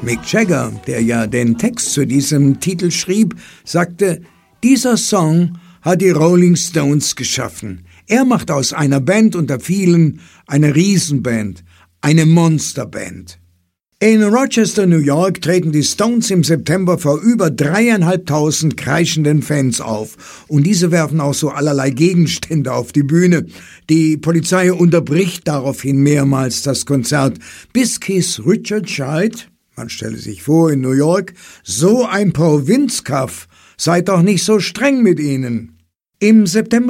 Mick Jagger, der ja den Text zu diesem Titel schrieb, sagte, dieser Song hat die Rolling Stones geschaffen. Er macht aus einer Band unter vielen eine Riesenband, eine Monsterband. In Rochester, New York, treten die Stones im September vor über 3.500 kreischenden Fans auf. Und diese werfen auch so allerlei Gegenstände auf die Bühne. Die Polizei unterbricht daraufhin mehrmals das Konzert, bis Keith Richards schreit, man stelle sich vor, in New York, so ein Provinzkaff, seid doch nicht so streng mit ihnen. Im September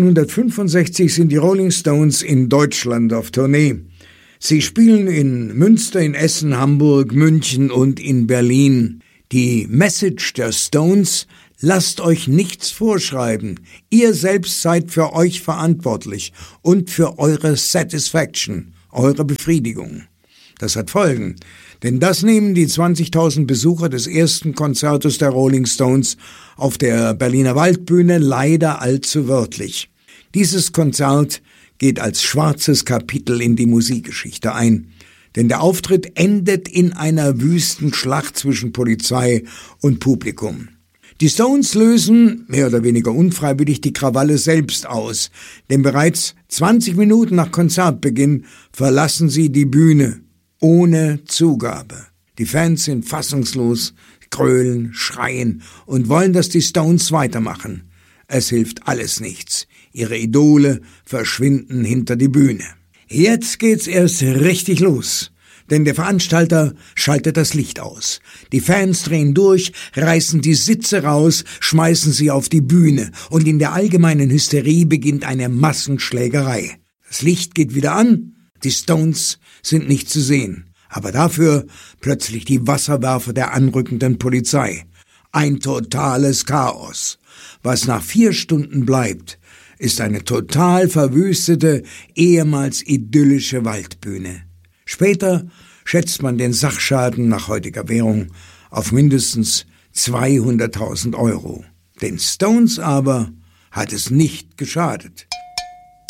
1965 sind die Rolling Stones in Deutschland auf Tournee. Sie spielen in Münster, in Essen, Hamburg, München und in Berlin. Die Message der Stones: Lasst euch nichts vorschreiben. Ihr selbst seid für euch verantwortlich und für eure Satisfaction, eure Befriedigung. Das hat Folgen, denn das nehmen die 20.000 Besucher des ersten Konzertes der Rolling Stones auf der Berliner Waldbühne leider allzu wörtlich. Dieses Konzert geht als schwarzes Kapitel in die Musikgeschichte ein, denn der Auftritt endet in einer wüsten Schlacht zwischen Polizei und Publikum. Die Stones lösen, mehr oder weniger unfreiwillig, die Krawalle selbst aus, denn bereits 20 Minuten nach Konzertbeginn verlassen sie die Bühne, ohne Zugabe. Die Fans sind fassungslos, grölen, schreien und wollen, dass die Stones weitermachen. Es hilft alles nichts. Ihre Idole verschwinden hinter die Bühne. Jetzt geht's erst richtig los, denn der Veranstalter schaltet das Licht aus. Die Fans drehen durch, reißen die Sitze raus, schmeißen sie auf die Bühne und in der allgemeinen Hysterie beginnt eine Massenschlägerei. Das Licht geht wieder an, die Stones sind nicht zu sehen, aber dafür plötzlich die Wasserwerfer der anrückenden Polizei. Ein totales Chaos. Was nach 4 Stunden bleibt, ist eine total verwüstete, ehemals idyllische Waldbühne. Später schätzt man den Sachschaden nach heutiger Währung auf mindestens 200.000 €. Den Stones aber hat es nicht geschadet.